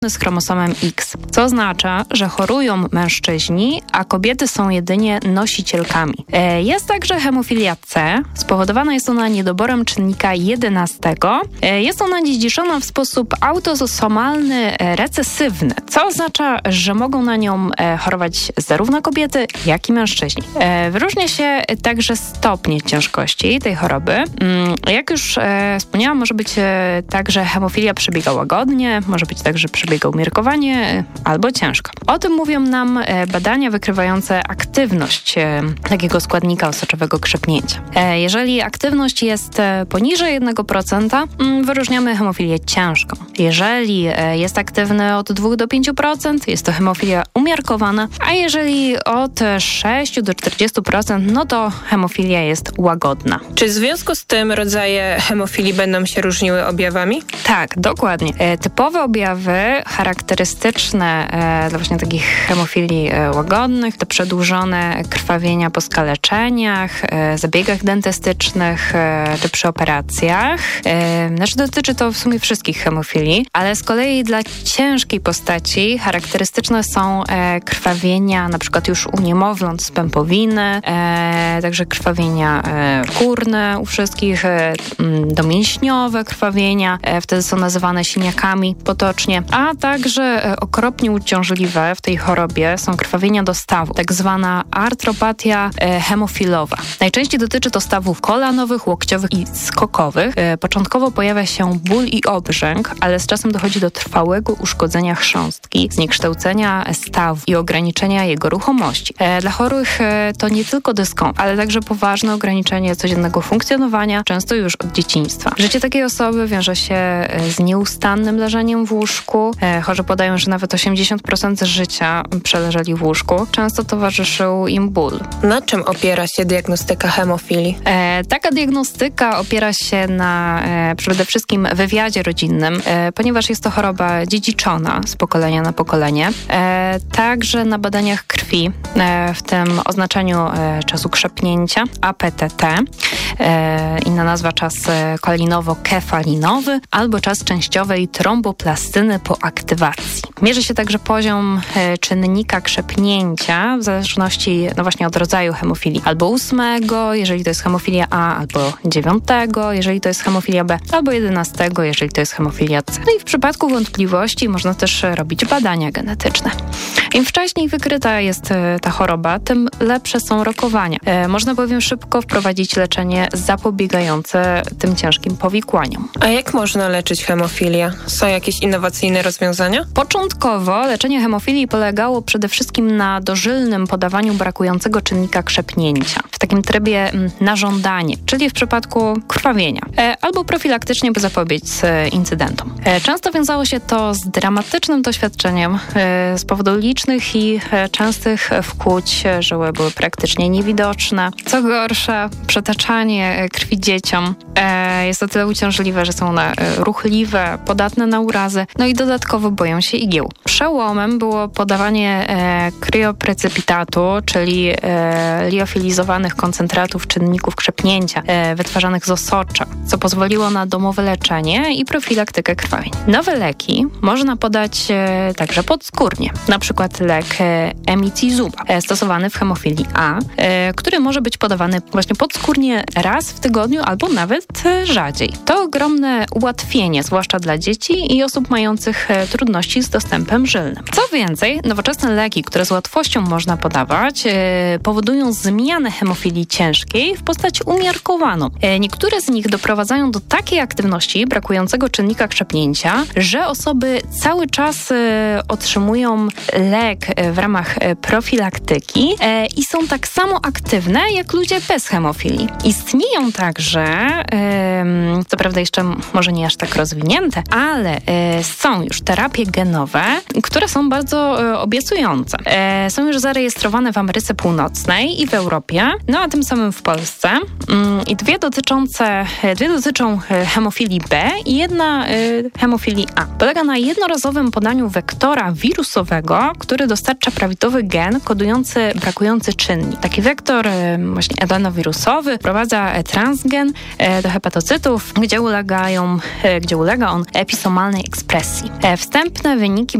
z chromosomem X, co oznacza, że chorują mężczyźni, a kobiety są jedynie nosicielkami. Jest także hemofilia C. Spowodowana jest ona niedoborem czynnika 11. Jest ona dziedziczona w sposób autosomalny recesywny, co oznacza, że mogą na nią chorować zarówno kobiety, jak i mężczyźni. Wyróżnia się także stopnie ciężkości tej choroby. Jak już wspomniałam, może być także hemofilia przebiega łagodnie, może być także przebiega umiarkowanie albo ciężko. O tym mówią nam badania wykrywające aktywność takiego składnika osoczowego krzepnięcia. Jeżeli aktywność jest poniżej 1%, wyróżniamy hemofilię ciężką. Jeżeli jest aktywny od 2 do 5%, jest to hemofilia umiarkowana, a jeżeli od 6 do 40%, no to hemofilia jest łagodna. Czy w związku z tym rodzaje hemofilii będą się różniły objawami? Tak, dokładnie. Typowe objawy charakterystyczne dla właśnie takich hemofilii łagodnych to przedłużone krwawienia po skaleczeniach, zabiegach dentystycznych czy przy operacjach. Dotyczy to w sumie wszystkich hemofilii, ale z kolei dla ciężkiej postaci charakterystyczne są krwawienia na przykład już u niemowląt z pępowiny, także krwawienia górne u wszystkich, domięśniowe krwawienia, wtedy są nazywane siniakami potocznie, a także okropnie uciążliwe w tej chorobie są krwawienia do stawu, tak zwana artropatia hemofilowa. Najczęściej dotyczy to stawów kolanowych, łokciowych i skokowych. Początkowo pojawia się ból i obrzęk, ale z czasem dochodzi do trwałego uszkodzenia chrząstki, zniekształcenia stawu i ograniczenia jego ruchomości. Dla chorych to nie tylko dyskomfort, ale także poważne ograniczenie codziennego funkcjonowania, często już od dzieciństwa. Życie takiej osoby wiąże się z nieustannym leżeniem w łóżku. Chorzy podają, że nawet 80% życia przeleżeli w łóżku. Często towarzyszył im ból. Na czym opiera się diagnostyka hemofilii? Taka diagnostyka opiera się na przede wszystkim wywiadzie rodzinnym, ponieważ jest to choroba dziedziczona z pokolenia na pokolenie. Także na badaniach krwi, w tym oznaczeniu czasu krzepnięcia, APTT, inna nazwa czas kolinowo-kefalinowy, albo czas częściowej tromboplastyny po aktywacji. Mierzy się także poziom czynnika krzepnięcia w zależności właśnie od rodzaju hemofilii. Albo 8, jeżeli to jest hemofilia A, albo 9, jeżeli to jest hemofilia B, albo 11, jeżeli to jest hemofilia C. No i w przypadku wątpliwości można też robić badania genetyczne. Im wcześniej wykryta jest ta choroba, tym lepsze są rokowania. Można bowiem szybko wprowadzić leczenie zapobiegające tym ciężkim powikłaniom. A jak można leczyć hemofilię? Są jakieś innowacyjne rozwiązania? Początkowo leczenie hemofilii polegało przede wszystkim na dożylnym podawaniu brakującego czynnika krzepnięcia w takim trybie na żądanie, czyli w przypadku krwawienia, albo profilaktycznie, by zapobiec incydentom. Często wiązało się to z dramatycznym doświadczeniem z powodu licznych i częstych wkłuć. Żyły były praktycznie niewidoczne. Co gorsza, przetaczanie krwi dzieciom jest to tyle uciążliwe, że są one ruchliwe, podatne na urazy, no i dodatkowo boją się igieł. Przełomem było podawanie krioprecypitatu, czyli liofilizowanych koncentratów czynników krzepnięcia wytwarzanych z osocza, co pozwoliło na domowe leczenie i profilaktykę krwawień. Nowe leki można podać także podskórnie, na przykład lek emicizuba, stosowany w hemofilii A, który może być podawany właśnie podskórnie raz w tygodniu albo nawet rzadziej. To ogromne ułatwienie, zwłaszcza dla dzieci i osób mających trudności z dostępem żylnym. Co więcej, nowoczesne leki, które z łatwością można podawać, powodują zmianę hemofilii ciężkiej w postać umiarkowaną. Niektóre z nich doprowadzają do takiej aktywności brakującego czynnika krzepnięcia, że osoby cały czas otrzymują lek w ramach profilaktyki i są tak samo aktywne jak ludzie bez hemofilii. Istnieją także, co prawda jeszcze może nie aż tak rozwinięte, ale są już terapie genowe, które są bardzo obiecujące. Są już zarejestrowane w Ameryce Północnej i w Europie, no a tym samym w Polsce. I dwie dotyczą hemofilii B i jedna hemofilii A. Polega na jednorazowym podaniu wektora wirusowego, który dostarcza prawidłowy gen kodujący brakujący czynnik. Taki wektor właśnie adenowirusowy wprowadza transgen do hepatocytów, gdzie ulega on episomalnej ekspresji. Wstępne wyniki